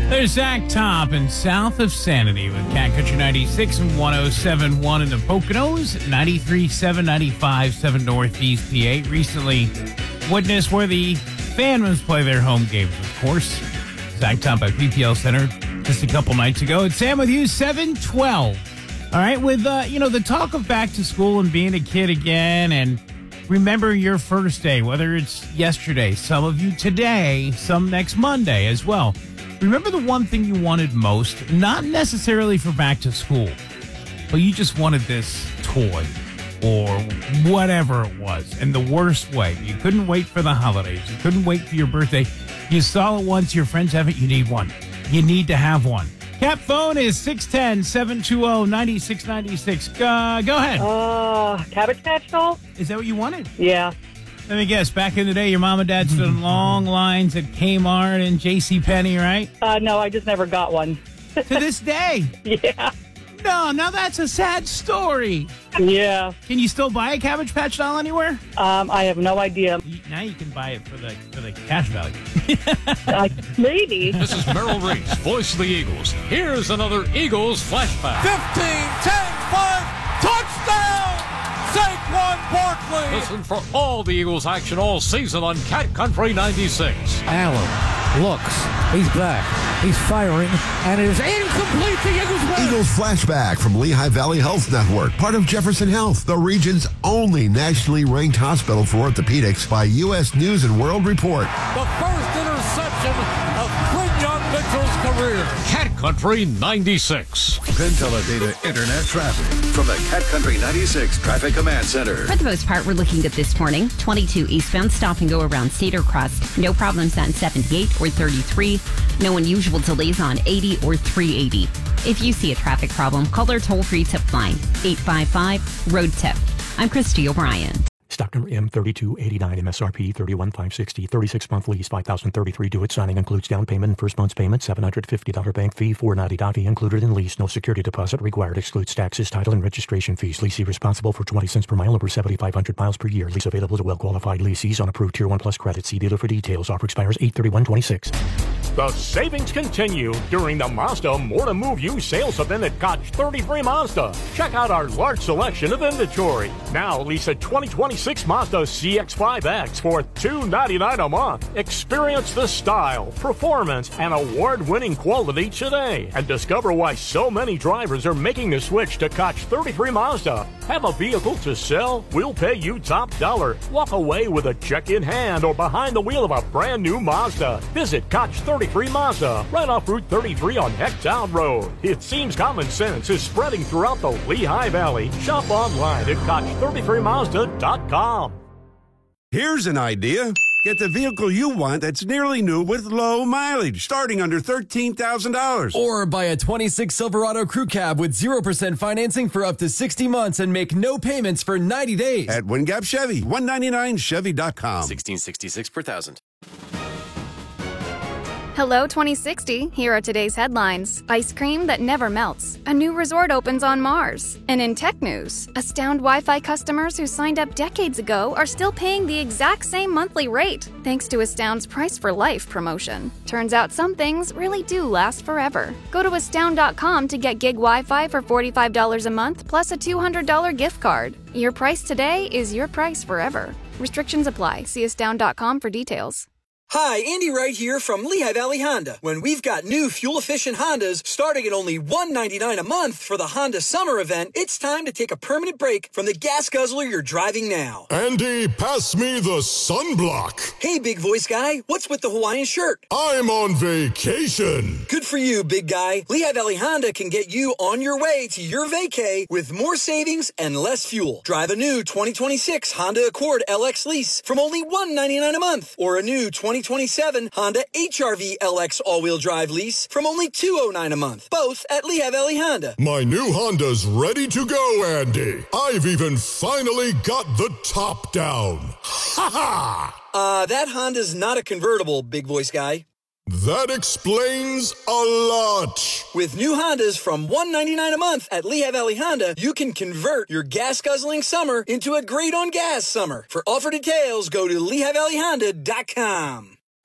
There's Zach Top in South of Sanity with Cat Country 96 and 107.1 in the Poconos, 93.7, 95.7 Northeast PA. Recently witnessed where the Phantoms play their home games, of course. Zach Top at PPL Center just a couple nights ago. It's Sam with you, 712. All right, with, the talk of back to school and being a kid again and remembering your first day, whether it's yesterday, some of you today, some next Monday as well. Remember the one thing you wanted most, not necessarily for back to school, but you just wanted this toy or whatever it was in the worst way. You couldn't wait for the holidays. You couldn't wait for your birthday. You saw it once, your friends have it, you need one. You need to have one. Cap phone is 610-720-9696. Go ahead. Cabbage Patch doll? Is that what you wanted? Yeah. Let me guess, back in the day, your mom and dad stood in long lines at Kmart and JCPenney, right? No, I just never got one. To this day? Yeah. No, now that's a sad story. Yeah. Can you still buy a Cabbage Patch doll anywhere? I have no idea. Now you can buy it for the cash value. Maybe. This is Merrill Reese, voice of the Eagles. Here's another Eagles flashback. 15-10-5, touchdown! Saquon Barkley! Listen for all the Eagles action all season on Cat Country 96. Allen looks. He's back. He's firing, and it is incomplete. The Eagles win. Eagles flashback from Lehigh Valley Health Network, part of Jefferson Health, the region's only nationally ranked hospital for orthopedics by U.S. News and World Report. The first interception of Quinyon Mitchell's career. Cat Country 96. Pentela Internet traffic from the Cat Country 96 Traffic Command Center. For the most part, we're looking at this morning. 22 eastbound, stop and go around Cedar Crest. No problems on 78 or 33. No unusual delays on 80 or 380. If you see a traffic problem, call our toll-free tip line, 855-ROAD-TIP. I'm Christy O'Brien. Stock number M3289, MSRP 31560, 36-month lease, 5033 due. Signing includes down payment and first month's payment, $750 bank fee, $490 fee included in lease. No security deposit required. Excludes taxes, title, and registration fees. Leasee responsible for 20 cents per mile over 7,500 miles per year. Lease available to well-qualified leasees on approved Tier 1 Plus credit. See dealer for details. Offer expires 8/31/26. The savings continue during the Mazda More to Move You sales event at Koch 33 Mazda. Check out our large selection of inventory. Now lease a 2026 Mazda CX-5X for $299 a month. Experience the style, performance, and award-winning quality today. And discover why so many drivers are making the switch to Koch 33 Mazda. Have a vehicle to sell? We'll pay you top dollar. Walk away with a check in hand or behind the wheel of a brand new Mazda. Visit Koch 33 Mazda, right off Route 33 on Hecktown Road. It seems common sense is spreading throughout the Lehigh Valley. Shop online at Koch33Mazda.com. Here's an idea. Get the vehicle you want that's nearly new with low mileage, starting under $13,000. Or buy a 26 Silverado Crew Cab with 0% financing for up to 60 months and make no payments for 90 days. At Wingap Chevy, 199chevy.com. 1666 per thousand. Hello 2060, here are today's headlines. Ice cream that never melts. A new resort opens on Mars. And in tech news, Astound Wi-Fi customers who signed up decades ago are still paying the exact same monthly rate, thanks to Astound's Price for Life promotion. Turns out some things really do last forever. Go to astound.com to get gig Wi-Fi for $45 a month plus a $200 gift card. Your price today is your price forever. Restrictions apply. See astound.com for details. Hi, Andy Wright here from Lehigh Valley Honda. When we've got new fuel-efficient Hondas starting at only $199 a month for the Honda Summer Event, it's time to take a permanent break from the gas guzzler you're driving now. Andy, pass me the sunblock. Hey, big voice guy, what's with the Hawaiian shirt? I'm on vacation. Good for you, big guy. Lehigh Valley Honda can get you on your way to your vacay with more savings and less fuel. Drive a new 2026 Honda Accord LX lease from only $199 a month, or a new 2027 Honda HR-V LX all-wheel drive lease from only $209 a month, both at Lehigh Valley Honda. My new Honda's ready to go, Andy. I've even finally got the top down. Ha ha! That Honda's not a convertible, big voice guy. That explains a lot. With new Hondas from $199 a month at Lehigh Valley Honda, you can convert your gas-guzzling summer into a great-on-gas summer. For offer details, go to LehighValleyHonda.com.